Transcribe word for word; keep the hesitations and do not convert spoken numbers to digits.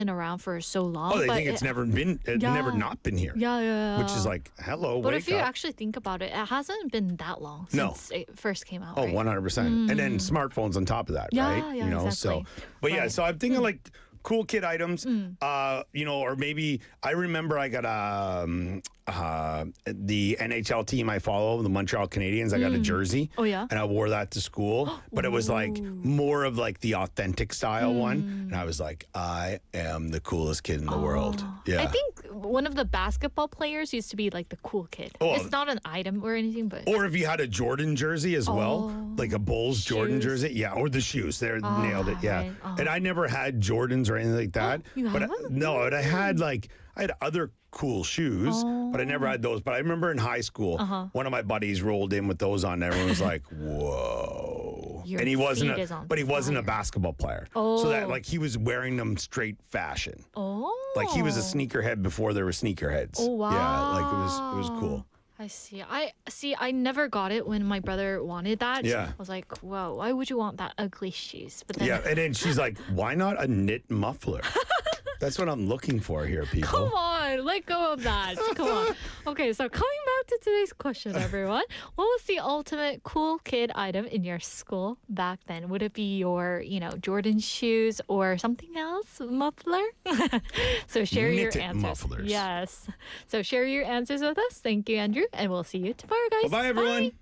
around for so long. Oh, they but think it's it, never been, it's yeah. never not been here. Yeah, yeah, yeah. Which is like, hello, But wake if you up. actually think about it, it hasn't been that long No. since it first came out. Oh, right? one hundred percent. And then smartphones on top of that, Yeah, right? yeah, you know, exactly. so, but yeah, Right. so I'm thinking like cool kid items, Mm. uh, you know, or maybe I remember I got um, uh, the N H L team I follow, the Montreal Canadiens. I got a jersey. Oh, yeah? And I wore that to school, but it was like more of like the authentic style one. And I was like, I am the coolest kid in the world. Yeah. I think one of the basketball players used to be like the cool kid. Oh, it's not an item or anything, but Or if you had a Jordan jersey as well, Oh. like a Bulls Jordan Shoes. jersey, yeah, or the shoes, they Ah, nailed it, yeah. right. Oh. And I never had Jordans or anything like that. you but I, haven't? no, but I had like I had other cool shoes, but I never had those. But I remember in high school, Uh-huh. one of my buddies rolled in with those on. And everyone was like, "Whoa!" Your and he wasn't, feet a, is on but he wasn't a fire. basketball player. So that Oh. like he was wearing them straight fashion. oh, Like he was a sneakerhead before there were sneakerheads. Oh wow! Yeah, like it was it was cool. I see. I see. I never got it when my brother wanted that. Yeah. I was like, whoa, why would you want that ugly shoes? But then, Yeah, and then she's like, "Why not a knit muffler?" That's what I'm looking for here, people. come on, let go of that. Come on. Okay, so coming back to today's question, everyone. What was the ultimate cool kid item in your school back then? Would it be your, you know, Jordan shoes or something else? Muffler? So share your Knitted answers. mufflers. Yes. So share your answers with us. Thank you, Andrew. And we'll see you tomorrow, guys. Bye-bye, everyone.